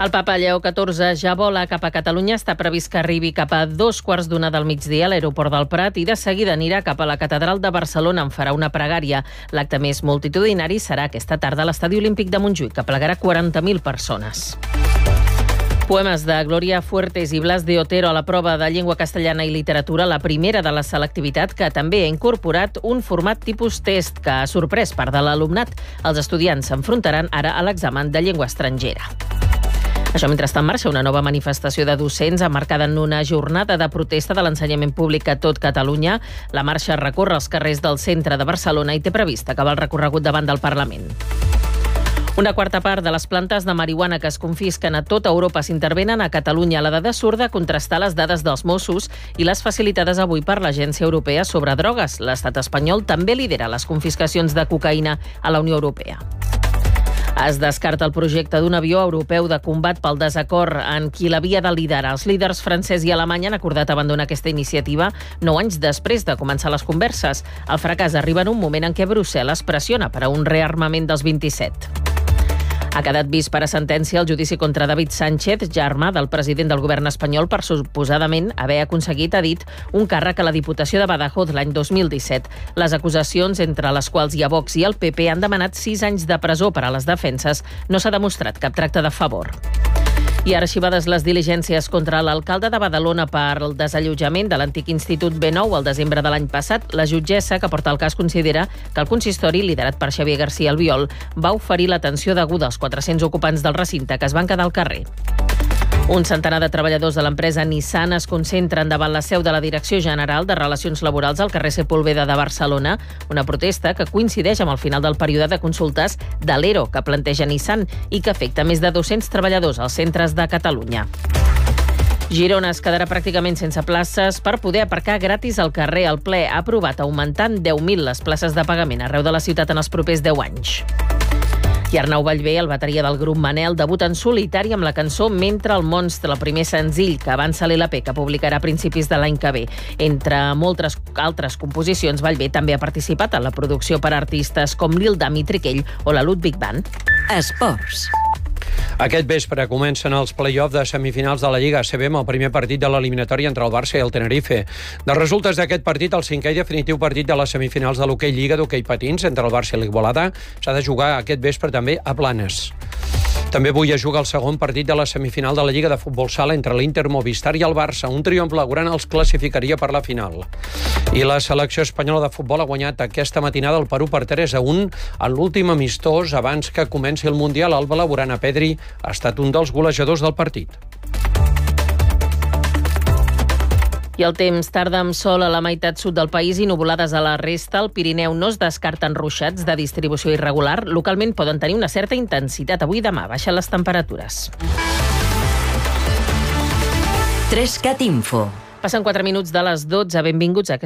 El papa Lleó XIV ja vola cap a Catalunya. Està previst que arribi cap a 2:15 del migdia a l'aeroport del Prat i de seguida anirà cap a la Catedral de Barcelona, on farà una pregària. L'acte més multitudinari serà aquesta tarda a l'Estadi Olímpic de Montjuïc, que plegarà 40.000 persones. Poemes de Gloria Fuertes i Blas de Otero a la prova de llengua castellana i literatura, la primera de la selectivitat, que també ha incorporat un format tipus test que ha sorprès part de l'alumnat. Els estudiants s'enfrontaran ara a l'examen de llengua estrangera. Això mentre està en marxa una nova manifestació de docents emmarcada en una jornada de protesta de l'ensenyament públic a tot Catalunya. La marxa recorre els carrers del centre de Barcelona i té previst acabar el recorregut davant del Parlament. Una quarta part de les plantes de marihuana que es confisquen a tota Europa s'intervenen a Catalunya. La dada surt de contrastar les dades dels Mossos i les facilitades avui per l'Agència Europea sobre drogues. L'estat espanyol també lidera les confiscacions de cocaïna a la Unió Europea. Es descarta el projecte d'un avió europeu de combat pel desacord en qui l'havia de liderar. Els líders francès i alemany han acordat abandonar aquesta iniciativa 9 anys després de començar les converses. El fracàs arriba en un moment en què Brussel·les pressiona per a un rearmament dels 27. Ha quedat vist per a sentència el judici contra David Sánchez, germà del president del govern espanyol, per suposadament haver aconseguit, ha dit, un càrrec a la Diputació de Badajoz l'any 2017. Les acusacions, entre les quals hi ha Vox i el PP, han demanat 6 anys de presó per a les defenses. No s'ha demostrat cap tracte de favor. I arxivades les diligències contra l'alcalde de Badalona per el desallotjament de l'antic Institut B9 al desembre de l'any passat. La jutgessa que porta el cas considera que el consistori, liderat per Xavier García Albiol, va oferir l'atenció deguda als 400 ocupants del recinte que es van quedar al carrer. Un centenar de treballadors de l'empresa Nissan es concentren davant la seu de la Direcció General de Relacions Laborals al carrer Sepúlveda de Barcelona, una protesta que coincideix amb el final del període de consultes de l'ERO que planteja Nissan i que afecta més de 200 treballadors als centres de Catalunya. Girona es quedarà pràcticament sense places per poder aparcar gratis al carrer. El ple ha aprovat augmentar en 10.000 les places de pagament arreu de la ciutat en els propers 10 anys. I Arnau Ballbé, el bateria del grup Manel, debuta en solitari amb la cançó Mentre el monstre, el primer senzill que avança l'LP, que publicarà a principis de l'any que ve. Entre moltes altres composicions, Ballbé també ha participat en la producció per artistes com Lil Dami Triquell o la Ludwig Band. Esports. Aquest vespre comencen els play-offs de semifinals de la Lliga ACB amb el primer partit de l'eliminatòria entre el Barça i el Tenerife. De resultes d'aquest partit, el cinquè i definitiu partit de les semifinals de l'hoquei Lliga d'hoquei patins entre el Barça i l'Igualada s'ha de jugar aquest vespre també a Blanes. També avui es juga el segon partit de la semifinal de la Lliga de Futbol Sala entre l'Inter, Movistar i el Barça. Un triomf laurant els classificaria per la final. I la selecció espanyola de futbol ha guanyat aquesta matinada el Perú per 3-1 en l'últim amistós abans que comenci el Mundial. Alba Laurana Pedri ha estat un dels golejadors del partit. I el temps tarda amb sol a la meitat sud del país i nuvolades a la resta. Al Pirineu no es descarten ruixats de distribució irregular. Localment poden tenir una certa intensitat. Avui i demà baixen les temperatures. 3CAT Info. Passen 4 minuts de les 12. Benvinguts a